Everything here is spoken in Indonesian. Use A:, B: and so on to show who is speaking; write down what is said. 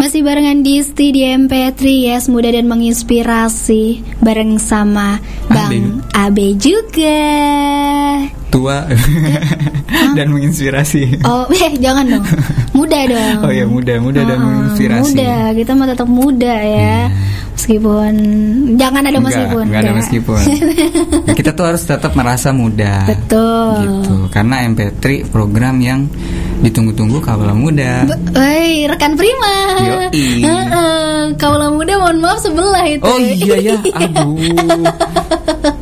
A: Masih barengan di Studio MP3 Yes, muda dan menginspirasi. Bareng sama Bang Abe juga.
B: Tua dan menginspirasi.
A: Oh, jangan dong. Muda dong.
B: Oh ya, muda dan menginspirasi.
A: Muda, kita mah tetap muda ya. Meskipun jangan ada meskipun.
B: Enggak ada meskipun. Kita tuh harus tetap merasa muda.
A: Betul.
B: Gitu. Karena MP3 program yang ditunggu-tunggu kaula muda.
A: Rekan Prima. Kaula muda, mohon maaf sebelah itu.
B: Oh iya ya, aduh.